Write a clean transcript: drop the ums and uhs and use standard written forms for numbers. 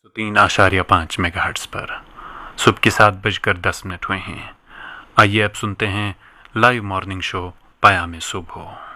3.5 megahertz पर सुबह के 7:10 हुए हैं। आइए अब सुनते हैं लाइव मॉर्निंग शो पाया में सुबह।